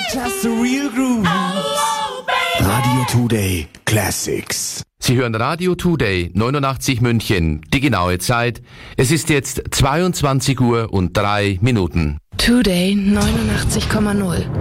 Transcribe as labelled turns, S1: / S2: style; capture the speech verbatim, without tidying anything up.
S1: Just the real groove. Radio Today Classics.
S2: Sie hören Radio Today neunundachtzig München. Die genaue Zeit. Es ist jetzt zweiundzwanzig Uhr und drei Minuten.
S3: Today neunundachtzig Komma null.